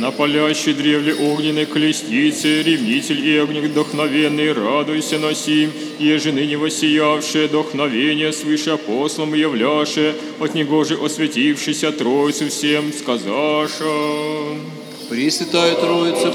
на палящей древле огненной колеснице, ревнитель и огнен вдохновенный, радуйся на сим, еже ныне воссиявшее вдохновение свыше апостолом являше, от него же осветившийся Троицу всем сказаша. Пресвятая Троица,